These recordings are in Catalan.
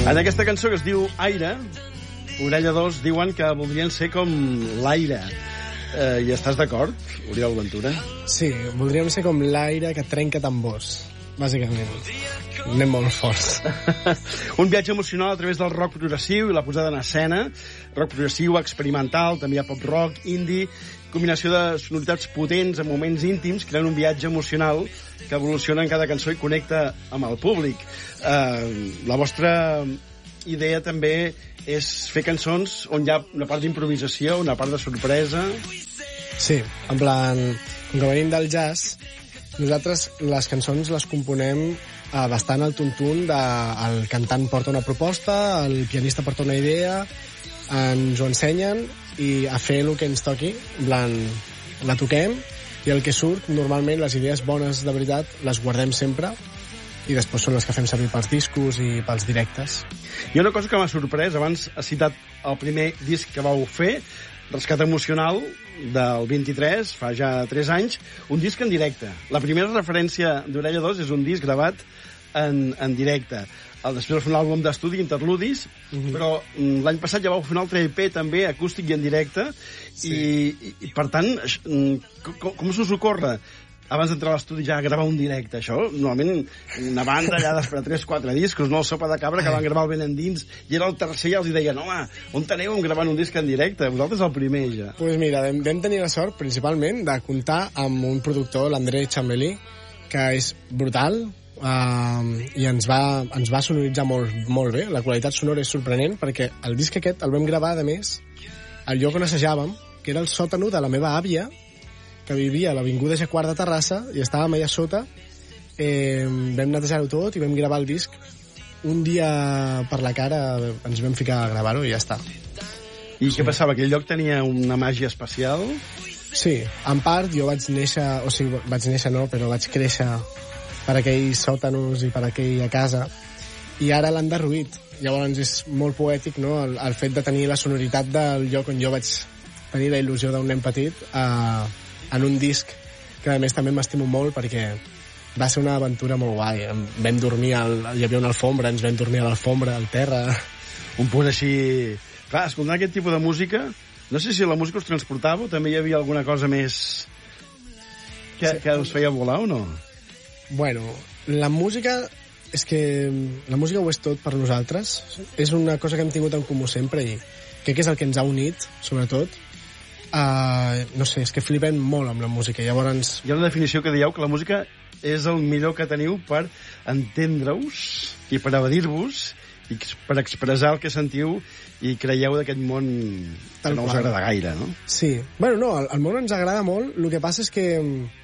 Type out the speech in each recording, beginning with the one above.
En aquesta cançó que es diu Aire, Orella 2 diuen que voldrien ser com l'aire. I estàs d'acord, Oriol Ventura? Sí, voldríem ser com l'aire que trenca tambors, bàsicament. Anem molt forts. Un viatge emocional a través del rock progressiu i la posada en escena. Rock progressiu, experimental, també hi ha pop rock, indie, combinació de sonoritats potents en moments íntims, creant un viatge emocional que evoluciona en cada cançó i connecta amb el públic. La vostra idea també és fer cançons on hi ha una part d'improvisació, una part de sorpresa. Sí, en plan, com que venim del jazz, nosaltres les cançons les componem bastant al tuntun el cantant porta una proposta, el pianista porta una idea, ens ho ensenyen i a fer el que ens toqui, en plan, la toquem i el que surt, normalment les idees bones de veritat les guardem sempre i després són les que fem servir pels discos i pels directes. Hi ha una cosa que m'ha sorprès, abans has citat el primer disc que vau fer, Rescat Emocional, del 23, fa ja 3 anys, un disc en directe. La primera referència d'Orella 2 és un disc gravat en directe. Després va fer un àlbum d'estudi, Interludis, però l'any passat ja vau fer un altre EP també, acústic i en directe, sí. I per tant, com s'us ocorre abans d'entrar a l'estudi ja gravar un directe? Això, normalment, una banda allà d'esperar 3-4 discos, no? El Sopa de Cabra, que van gravar el Ben Endins, i era el tercer i els deien, home, on aneu gravant un disc en directe? Vosaltres el primer, ja. Doncs pues mira, vam tenir la sort, principalment, de comptar amb un productor, l'André Chambelí, que és brutal, i ens va sonoritzar molt bé. La qualitat sonora és sorprenent, perquè el disc aquest el vam gravar, a més, al lloc on assajàvem, que era el sòtano de la meva àvia, que vivia a l'Avinguda Jaquart de Terrassa, i estàvem allà sota, vam netejar-ho tot i vam gravar el disc. Un dia per la cara ens vam ficar a gravar-ho i ja està. I què passava? Aquell lloc tenia una màgia especial? Sí, en part jo vaig néixer, però vaig créixer per aquells sòtanos i per aquella casa, i ara l'han derruït. Llavors és molt poètic, no?, el fet de tenir la sonoritat del lloc on jo vaig tenir la il·lusió d'un nen petit en un disc que a més també m'estimo molt perquè va ser una aventura molt guai. Vam dormir, hi havia una alfombra, ens vam dormir a l'alfombra, al terra. Un punt així... Clar, escoltant aquest tipus de música, no sé si la música us transportava o també hi havia alguna cosa més que us feia volar o no? Bueno, la música... És que la música ho és tot per nosaltres. És una cosa que hem tingut en comú sempre i crec que és el que ens ha unit, sobretot. No sé, és que flipem molt amb la música. Llavors... Hi ha una definició que dieu que la música és el millor que teniu per entendre-us i per evadir-vos i per expressar el que sentiu i creieu d'aquest món que no us agrada gaire, no? Sí. Bueno, no, el món ens agrada molt. El que passa és que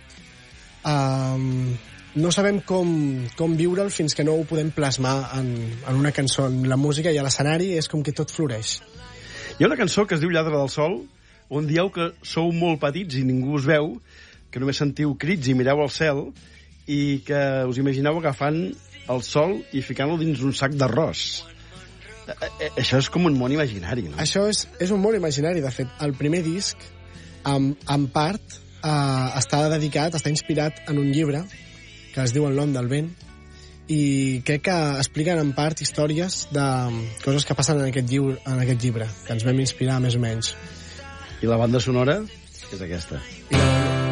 no sabem com viure'l fins que no ho podem plasmar en una cançó. En la música i a l'escenari és com que tot floreix. Hi ha una cançó que es diu Lladre del Sol, on dieu que sou molt petits i ningú us veu, que només sentiu crits i mireu al cel, i que us imagineu agafant el sol i ficant-lo dins un sac d'arròs. Això és com un món imaginari, no? Això és un món imaginari. De fet, el primer disc, en part, està inspirat en un llibre que es diu El nom del vent, i crec que expliquen en part històries de coses que passen en aquest llibre, que ens vam inspirar més o menys. I la banda sonora és aquesta. I la